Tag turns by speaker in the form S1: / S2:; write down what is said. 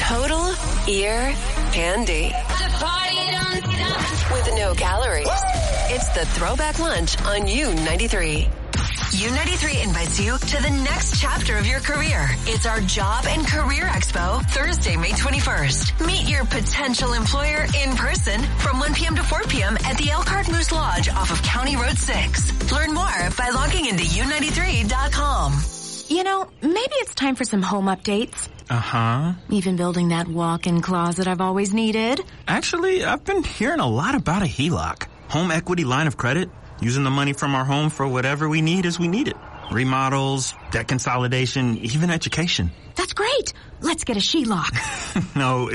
S1: Total ear candy. With no calories. It's the Throwback Lunch on U93. U93 invites you to the next chapter of your career. It's our Job and Career Expo, Thursday, May 21st. Meet your potential employer in person from 1 p.m. to 4 p.m. at the Elkhart Moose Lodge off of County Road 6. Learn more by logging into U93.com.
S2: You know, maybe it's time for some home updates.
S3: Uh-huh.
S2: Even building that walk-in closet I've always needed.
S3: Actually, I've been hearing a lot about a HELOC. Home equity line of credit. Using the money from our home for whatever we need as we need it. Remodels, debt consolidation, even education.
S2: That's great. Let's get a HELOC.
S3: No,